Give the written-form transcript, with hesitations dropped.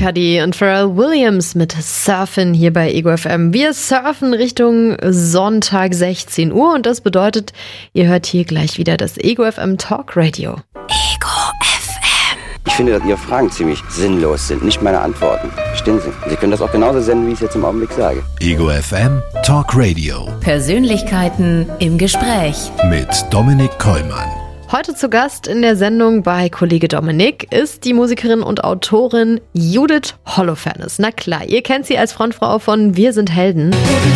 Cudi und Pharrell Williams mit Surfen hier bei Ego FM. Wir surfen Richtung Sonntag 16 Uhr und das bedeutet, ihr hört hier gleich wieder das Ego FM Talk Radio. Ego FM. Ich finde, dass Ihre Fragen ziemlich sinnlos sind, nicht meine Antworten. Verstehen Sie? Sie können das auch genauso senden, wie ich es jetzt im Augenblick sage. Ego FM Talk Radio. Persönlichkeiten im Gespräch. Mit Dominik Kollmann. Heute zu Gast in der Sendung bei Kollege Dominik ist die Musikerin und Autorin Judith Holofernes. Na klar, ihr kennt sie als Frontfrau von Wir sind Helden.